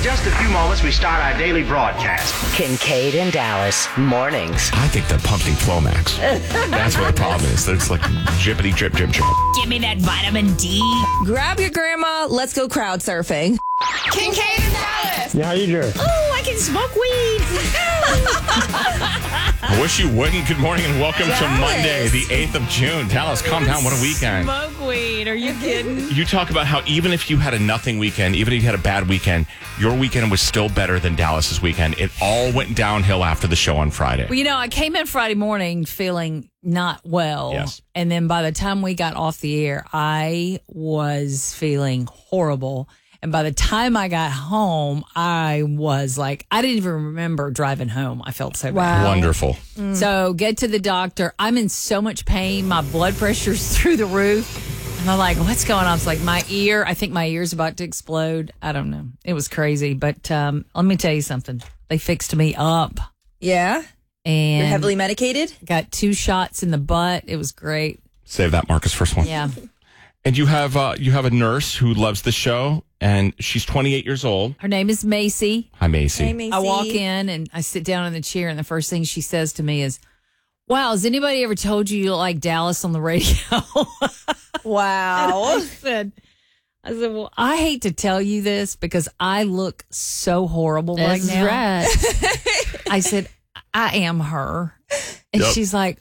just a few moments, we start our daily broadcast. Kincaid and Dallas, mornings. I think they're pumping Flomax. That's what the problem is. It's like drippity drip, drip, drip. Give me that vitamin D. Grab your grandma. Let's go crowd surfing. Kincaid and Dallas. Yeah, how you doing? Oh, I can smoke weed. I wish you wouldn't. Good morning and welcome to Monday, the 8th of June. Dallas, calm down. What a weekend. Smoke weed. Are you kidding? You talk about how even if you had a nothing weekend, even if you had a bad weekend, your weekend was still better than Dallas's weekend. It all went downhill after the show on Friday. Well, you know, I came in Friday morning feeling not well. Yes. And then by the time we got off the air, I was feeling horrible. And by the time I got home, I was like, I didn't even remember driving home. I felt so bad. Wonderful. So get to the doctor. I'm in so much pain. My blood pressure's through the roof. And I'm like, what's going on? It's like my ear. I think my ear's about to explode. I don't know. It was crazy. But let me tell you something. They fixed me up. Yeah? And You're heavily medicated? got 2 shots in the butt. It was great. Save that, Marcus, first one. Yeah. And you have a nurse who loves the show, and she's 28 years old. Her name is Macy. Hi, Macy. Hey, Macy. I walk in and I sit down in the chair, and the first thing she says to me is, wow, has anybody ever told you look like Dallas on the radio? Wow. I said, well, I hate to tell you this because I look so horrible right now. right. I said, I am her. And Yep. she's like,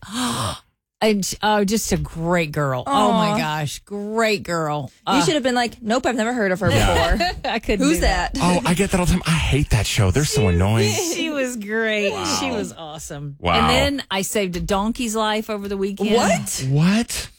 just a great girl. Oh my gosh, great girl. You should have been like, nope, I've never heard of her before. I couldn't. Who's do that? Oh, I get that all the time. I hate that show. They're so annoying. She was great. She was awesome. Wow. And then I saved a donkey's life over the weekend. What? What?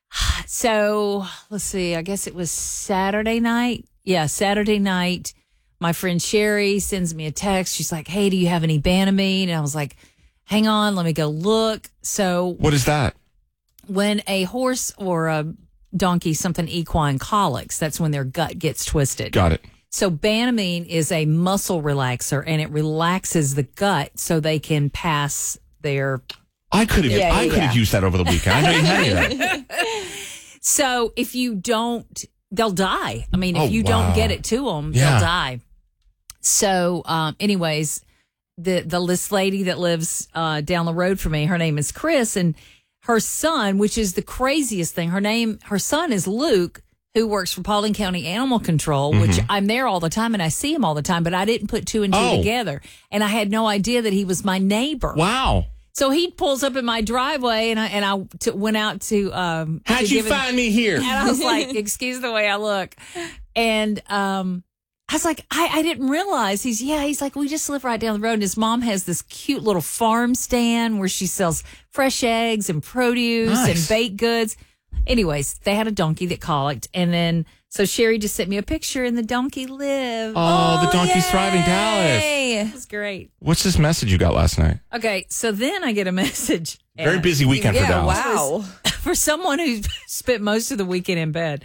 So let's see. I guess it was Saturday night. Yeah, Saturday night. My friend Sherry sends me a text. She's like, hey, do you have any Banamine? And I was like, hang on, let me go look. So What is that? when a horse or a donkey, something equine colics, that's when their gut gets twisted. Got it. So Banamine is a muscle relaxer, and it relaxes the gut so they can pass their. I could have used that over the weekend. I know you had that. So if you don't, they'll die. I mean, if Oh, you wow. don't get it to them, Yeah. they'll die. So, anyways, this lady that lives down the road from me, her name is Chris, and her son, which is the craziest thing, her son is Luke, who works for Paulding County Animal Control, which I'm there all the time and I see him all the time, but I didn't put 2 and 2 together. And I had no idea that he was my neighbor. Wow. So he pulls up in my driveway, and I went out to. How'd you find me here? And I was like, "Excuse the way I look," and I was like, "I didn't realize he's like, we just live right down the road." And his mom has this cute little farm stand where she sells fresh eggs and produce and baked goods. Anyways, they had a donkey that colicked, and then so Sherry just sent me a picture, and the donkey lived. Oh, the donkey's thriving, Dallas. It was great. What's this message you got last night? Okay, so then I get a message. Very busy weekend for Dallas. Wow. For someone who's spent most of the weekend in bed.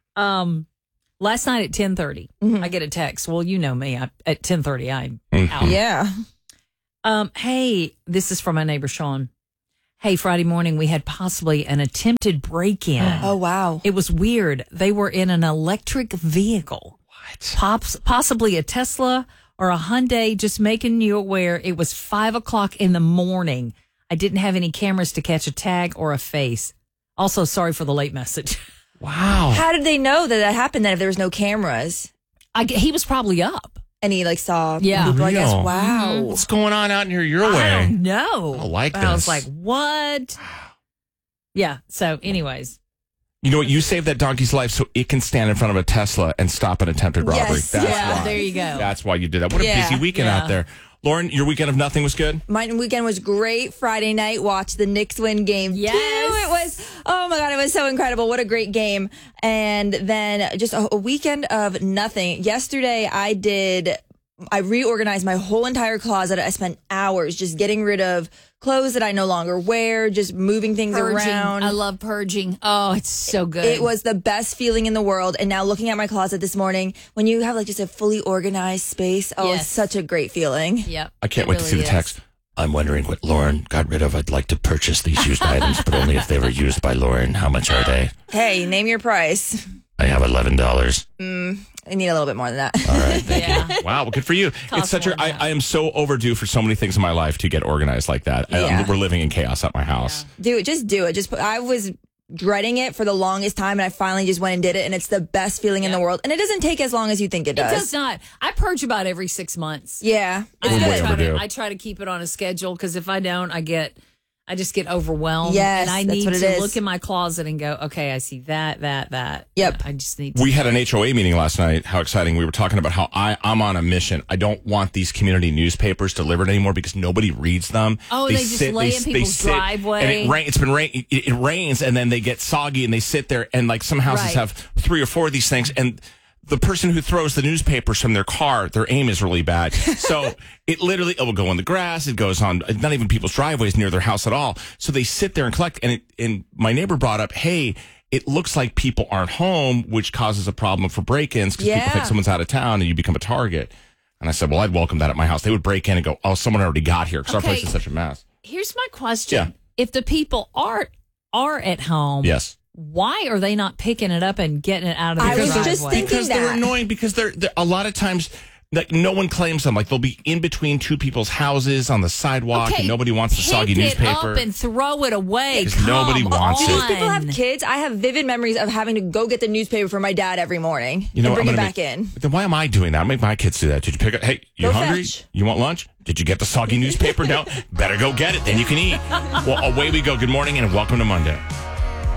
Last night at 10:30, I get a text. Well, you know me. At 10:30, I'm out. Yeah. Hey, this is from my neighbor, Sean. Hey, Friday morning, we had possibly an attempted break-in. Oh, wow. It was weird. They were in an electric vehicle. What? Possibly a Tesla or a Hyundai, just making you aware it was 5 o'clock in the morning. I didn't have any cameras to catch a tag or a face. Also, sorry for the late message. Wow. How did they know that happened then if there was no cameras? He was probably up. And he saw Yeah. people, I guess. Real. Wow. What's going on out here your I way? don't know. I like I was this. like, what? Yeah. So, anyways. You know what? You saved that donkey's life so it can stand in front of a Tesla and stop an attempted robbery. Yes. That's Yeah, why. there you go. That's why you did that. What a Yeah. busy weekend Yeah. out there. Lauren, your weekend of nothing was good? My weekend was great. Friday night, watched the Knicks win game 2. Yes. It was, oh my God, it was so incredible. What a great game. And then just a weekend of nothing. Yesterday, I reorganized my whole entire closet. I spent hours just getting rid of clothes that I no longer wear, just moving things around. I love purging. Oh, it's so good. It was the best feeling in the world. And now looking at my closet this morning, when you have just a fully organized space, Yes. it's such a great feeling. Yep. I can't it wait to see really the is. text. I'm wondering what Lauren got rid of. I'd like to purchase these used items, but only if they were used by Lauren. How much are they? Hey, name your price. I have $11. I need a little bit more than that. All right. Yeah. Wow, well, good for you. It's such a. I am so overdue for so many things in my life to get organized like that. Yeah. We're living in chaos at my house. Do it. Just do it. I was dreading it for the longest time, and I finally just went and did it, and it's the best feeling in the world. And it doesn't take as long as you think it does. It does not. I purge about every 6 months. Yeah. We're way overdue. I try to keep it on a schedule because if I don't, I just get overwhelmed. Yes, and I that's need what it to is. look in my closet and go, okay, I see that. Yep. I just need to. We had an HOA meeting last night. How exciting. We were talking about how I'm on a mission. I don't want these community newspapers delivered anymore because nobody reads them. Oh, they just lay in people's driveway. And it rains and then they get soggy and they sit there and like some houses Right. have 3 or 4 of these things and the person who throws the newspapers from their car, their aim is really bad. So it will go in the grass. It goes on, not even people's driveways near their house at all. So they sit there and collect. And my neighbor brought up, hey, it looks like people aren't home, which causes a problem for break-ins because people think someone's out of town and you become a target. And I said, well, I'd welcome that at my house. They would break in and go, oh, someone already got here because our place is such a mess. Here's my question. Yeah. If the people are at home, Yes. why are they not picking it up and getting it out of the I was driveway? just thinking Because they're that. annoying. Because they're a lot of times, like no one claims them. Like they'll be in between 2 people's houses on the sidewalk, and nobody wants the soggy pick it newspaper. up and throw it away. 'Cause nobody wants it. These people have kids. I have vivid memories of having to go get the newspaper for my dad every morning and what? bring I'm it gonna back in. Then why am I doing that? I make my kids do that. Did you pick up? Hey, you Go hungry? fetch. You want lunch? Did you get the soggy newspaper? No. Better go get it. Then you can eat. Well, away we go. Good morning and welcome to Monday.